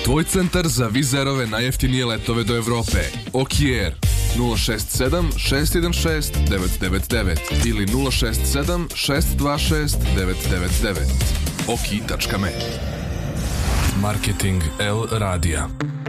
Tvoj centar za vizerove najjeftinije letove do Evrope. Okier 067 616 999 ili 067 626 999. Oki.me. Marketing L Radija.